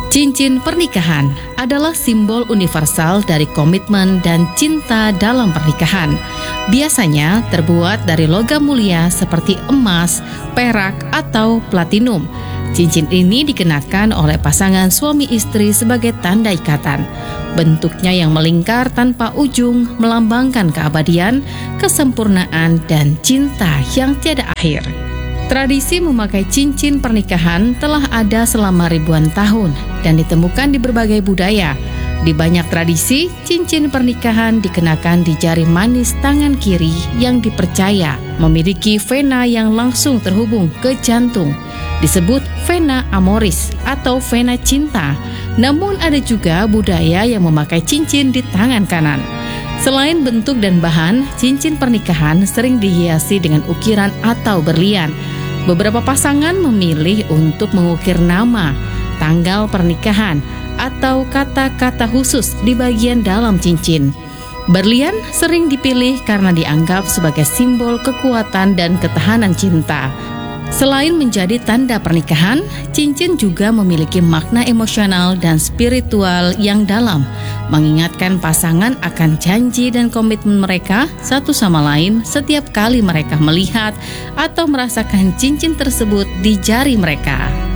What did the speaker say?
Cincin pernikahan adalah simbol universal dari komitmen dan cinta dalam pernikahan. Biasanya terbuat dari logam mulia seperti emas, perak, atau platinum. Cincin ini dikenakan oleh pasangan suami istri sebagai tanda ikatan. Bentuknya yang melingkar tanpa ujung melambangkan keabadian, kesempurnaan, dan cinta yang tiada akhir. Tradisi memakai cincin pernikahan telah ada selama ribuan tahun dan ditemukan di berbagai budaya. Di banyak tradisi, cincin pernikahan dikenakan di jari manis tangan kiri yang dipercaya memiliki vena yang langsung terhubung ke jantung. Disebut vena amoris atau vena cinta. Namun ada juga budaya yang memakai cincin di tangan kanan. Selain bentuk dan bahan, cincin pernikahan sering dihiasi dengan ukiran atau berlian. Beberapa pasangan memilih untuk mengukir nama, tanggal pernikahan, atau kata-kata khusus di bagian dalam cincin. Berlian sering dipilih karena dianggap sebagai simbol kekuatan dan ketahanan cinta. Selain menjadi tanda pernikahan, cincin juga memiliki makna emosional dan spiritual yang dalam, mengingatkan pasangan akan janji dan komitmen mereka satu sama lain setiap kali mereka melihat atau merasakan cincin tersebut di jari mereka.